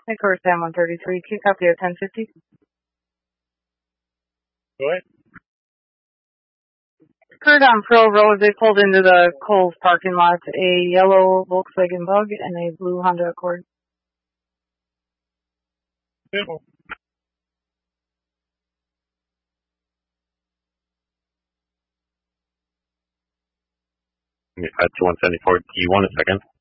Nicholas Sam 133, Q copy at 1050. Go ahead. Occurred on Pearl Road. They pulled into the Kohl's parking lot. A yellow Volkswagen Bug and a blue Honda Accord. Simple. At 174, do you want a second?